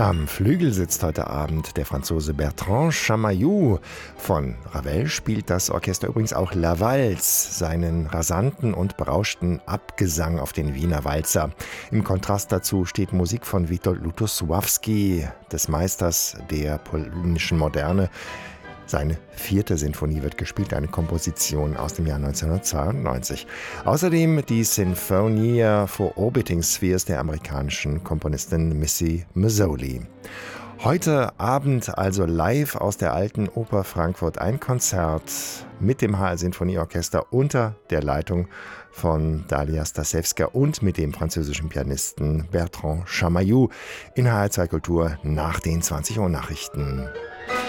Am Flügel sitzt heute Abend der Franzose Bertrand Chamayou. Von Ravel spielt das Orchester übrigens auch La Valse, seinen rasanten und berauschten Abgesang auf den Wiener Walzer. Im Kontrast dazu steht Musik von Witold Lutosławski, des Meisters der polnischen Moderne. Seine 4. Sinfonie wird gespielt, eine Komposition aus dem Jahr 1992. Außerdem die Sinfonia for Orbiting Spheres der amerikanischen Komponistin Missy Mazzoli. Heute Abend also live aus der Alten Oper Frankfurt ein Konzert mit dem HR-Sinfonieorchester unter der Leitung von Dalia Stasewska und mit dem französischen Pianisten Bertrand Chamayou in HR2 Kultur nach den 20 Uhr Nachrichten.